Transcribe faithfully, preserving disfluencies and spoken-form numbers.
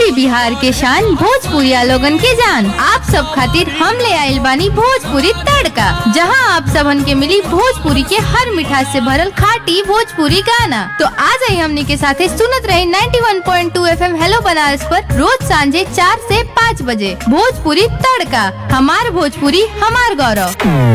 UP Bihar के शान भोजपुरिया लोगन के जान। आप सब खातिर हम ले आइल बानी भोजपुरी तड़का, जहां आप सबन के मिली भोजपुरी के हर मिठास से भरल खाटी भोजपुरी गाना। तो आ जाइए हमनी के साथे सुनत रहे इक्यानवे पॉइंट दो एफ एम हेलो बनारस पर रोज सांझे चार से पाँच बजे। भोजपुरी तड़का, हमार भोजपुरी हमार गौरव।